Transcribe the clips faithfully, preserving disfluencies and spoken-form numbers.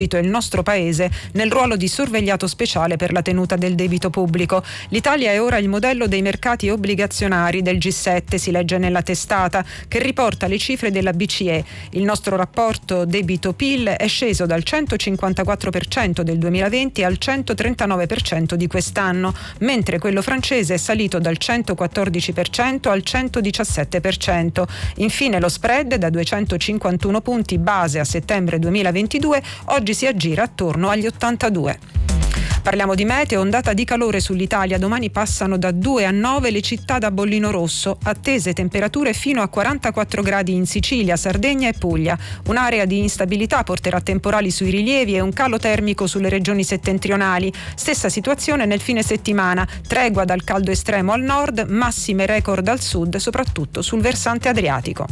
il nostro paese nel ruolo di sorvegliato speciale per la tenuta del debito pubblico. L'Italia è ora il modello dei mercati obbligazionari del G sette, si legge nella testata, che riporta le cifre della B C E. Il nostro rapporto debito-P I L è sceso dal centocinquantaquattro per cento del duemilaventi al centotrentanove per cento di quest'anno, mentre quello francese è salito dal centoquattordici per cento al centodiciassette per cento. Infine lo spread da duecentocinquantuno punti base a settembre duemilaventidue oggi si aggira attorno agli ottantadue. Parliamo di meteo, ondata di calore sull'Italia, domani passano da due a nove le città da bollino rosso, attese temperature fino a quarantaquattro gradi in Sicilia, Sardegna e Puglia. Un'area di instabilità porterà temporali sui rilievi e un calo termico sulle regioni settentrionali. Stessa situazione nel fine settimana, tregua dal caldo estremo al nord, massime record al sud, soprattutto sul versante adriatico.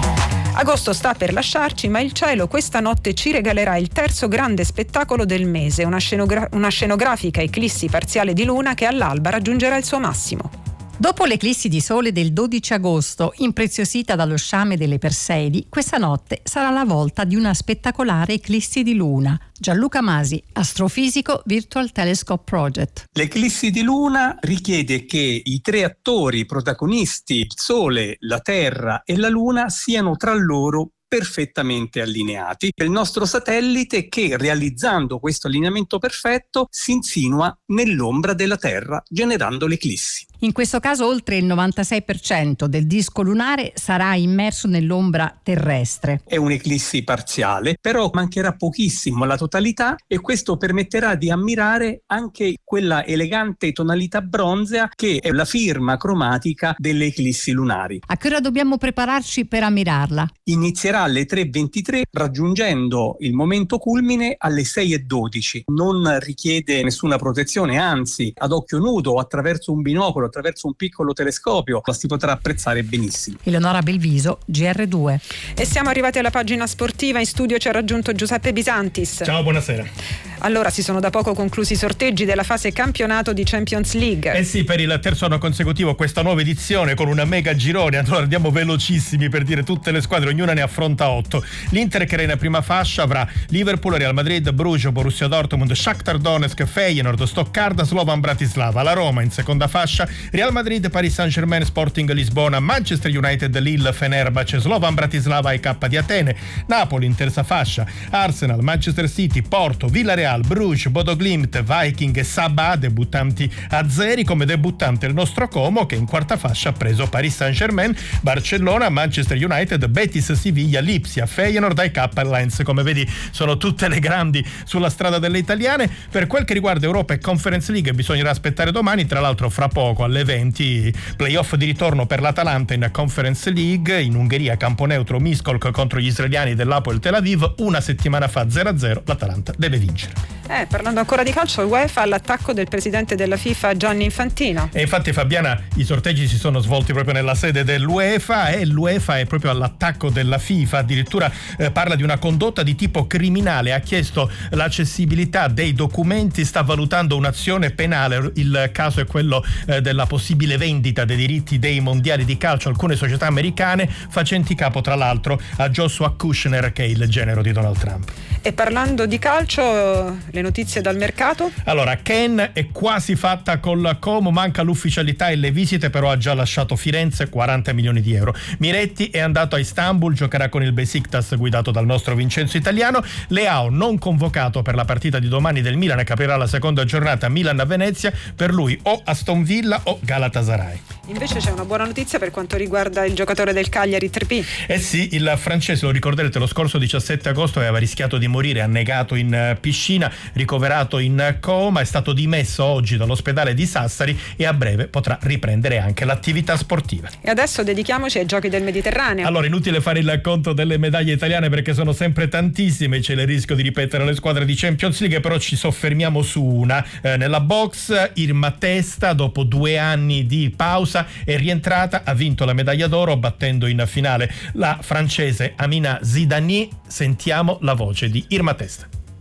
Agosto sta per lasciarci, ma il cielo questa notte ci regalerà il terzo grande spettacolo del mese, una, scenogra- una scenografica eclissi parziale di luna che all'alba raggiungerà il suo massimo. Dopo l'eclissi di sole del dodici agosto, impreziosita dallo sciame delle Perseidi, questa notte sarà la volta di una spettacolare eclissi di luna. Gianluca Masi, astrofisico Virtual Telescope Project. L'eclissi di luna richiede che i tre attori protagonisti, il Sole, la Terra e la Luna, siano tra loro perfettamente allineati. È il nostro satellite che, realizzando questo allineamento perfetto, si insinua nell'ombra della Terra, generando l'eclissi. In questo caso oltre il novantasei per cento del disco lunare sarà immerso nell'ombra terrestre. È un'eclissi parziale, però mancherà pochissimo alla totalità e questo permetterà di ammirare anche quella elegante tonalità bronzea che è la firma cromatica delle eclissi lunari. A che ora dobbiamo prepararci per ammirarla? Inizierà alle tre e ventitré raggiungendo il momento culmine alle sei e dodici. Non richiede nessuna protezione, anzi ad occhio nudo, attraverso un binocolo, attraverso un piccolo telescopio, la si potrà apprezzare benissimo. Eleonora Belviso, G R due. E siamo arrivati alla pagina sportiva. In studio ci ha raggiunto Giuseppe Bisantis. Ciao, buonasera. Allora, si sono da poco conclusi i sorteggi della fase campionato di Champions League. Eh sì, per il terzo anno consecutivo questa nuova edizione con una mega girone. Allora andiamo velocissimi per dire tutte le squadre, ognuna ne affronta otto. L'Inter, che era in prima fascia, avrà Liverpool, Real Madrid, Bruges, Borussia Dortmund, Shakhtar Donetsk, Feyenoord, Stoccarda, Slovan Bratislava. La Roma in seconda fascia, Real Madrid, Paris Saint-Germain, Sporting Lisbona, Manchester United, Lille, Fenerbahce, Slovan Bratislava e K di Atene. Napoli in terza fascia, Arsenal, Manchester City, Porto, Villarreal, Bruges, Bodo Glimt, Viking e Sabah, debuttanti azeri. Come debuttante il nostro Como, che in quarta fascia ha preso Paris Saint-Germain, Barcellona, Manchester United, Betis, Siviglia, Lipsia, Feyenoord e K Lens. Come vedi sono tutte le grandi sulla strada delle italiane. Per quel che riguarda Europa e Conference League bisognerà aspettare domani, tra l'altro fra poco alle venti playoff di ritorno per l'Atalanta in Conference League. In Ungheria campo neutro Miskolc contro gli israeliani dell'Apoel Tel Aviv. Una settimana fa zero a zero, l'Atalanta deve vincere. Eh, parlando ancora di calcio, UEFA all'attacco del presidente della FIFA Gianni Infantino. E infatti, Fabiana, i sorteggi si sono svolti proprio nella sede dell'UEFA e l'UEFA è proprio all'attacco della FIFA. Addirittura eh, parla di una condotta di tipo criminale, ha chiesto l'accessibilità dei documenti, sta valutando un'azione penale. Il caso è quello eh, della possibile vendita dei diritti dei mondiali di calcio a alcune società americane, facenti capo tra l'altro a Joshua Kushner, che è il genero di Donald Trump. E parlando di calcio, le notizie dal mercato? Allora, Ken è quasi fatta col Como, manca l'ufficialità e le visite, però ha già lasciato Firenze, quaranta milioni di euro. Miretti è andato a Istanbul, giocherà con il Besiktas guidato dal nostro Vincenzo Italiano. Leao non convocato per la partita di domani del Milan, che aprirà la seconda giornata Milan-Venezia, per lui o Aston Villa o Galatasaray. Invece c'è una buona notizia per quanto riguarda il giocatore del Cagliari Trippier. Eh sì, il francese, lo ricorderete, lo scorso diciassette agosto aveva rischiato di morire annegato in piscina, ricoverato in coma, è stato dimesso oggi dall'ospedale di Sassari e a breve potrà riprendere anche l'attività sportiva. E adesso dedichiamoci ai Giochi del Mediterraneo. Allora, inutile fare il conto delle medaglie italiane perché sono sempre tantissime, c'è il rischio di ripetere le squadre di Champions League, però ci soffermiamo su una. Eh, nella box Irma Testa, dopo due anni di pausa, è rientrata, ha vinto la medaglia d'oro battendo in finale la francese Amina Zidani. Sentiamo la voce di Irma Testa.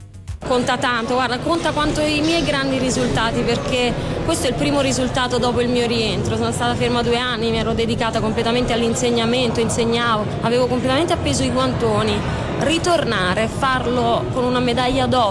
Conta tanto, guarda, conta quanto i miei grandi risultati, perché questo è il primo risultato dopo il mio rientro. Sono stata ferma due anni, mi ero dedicata completamente all'insegnamento, insegnavo, avevo completamente appeso i guantoni. Ritornare, farlo con una medaglia d'oro